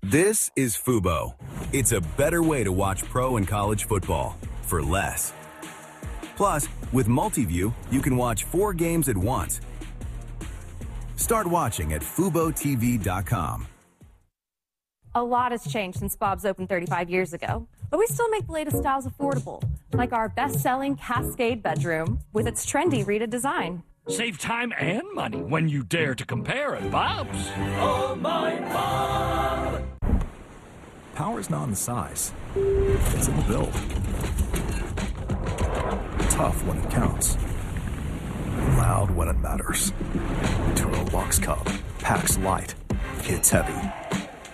This is Fubo. It's a better way to watch pro and college football for less. Plus, with Multiview, you can watch 4 games at once. Start watching at FuboTV.com. A lot has changed since Bob's opened 35 years ago, but we still make the latest styles affordable, like our best-selling Cascade bedroom with its trendy Rita design. Save time and money when you dare to compare at Bob's. Oh, my Bob! Power's not in the size. It's in the build. Tough when it counts. Loud when it matters. Turo Box Cub. Packs light. Hits heavy.